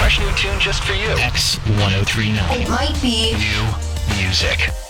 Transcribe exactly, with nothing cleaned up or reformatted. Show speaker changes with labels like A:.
A: fresh new tune just for you. X ten thirty-nine.
B: It might be
A: new music.